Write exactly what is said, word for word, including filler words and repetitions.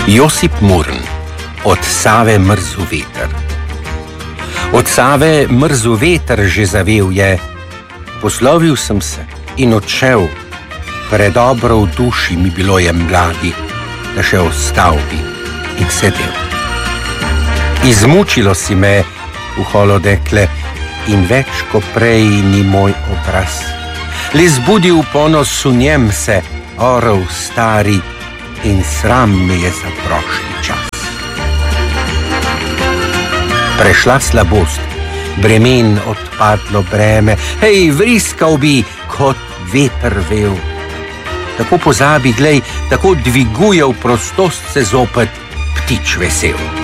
Josip Murn, Od Save mrzu veter. Od Save mrzu veter že zavel je, poslovil sem se in odšel, predobro v duši mi bilo je mladi, da še ostal bi in sedel. Izmučilo si me v holodekle in več ko prej ni moj obraz. Le zbudil ponos v njem se, orel stari, in sram me je za prošli čas. Prešla slabost, bremen odpadlo breme, hej, vriskal bi, kot veter vel. Tako pozabi, glej, tako dviguje v prostost se zopet ptič vesel.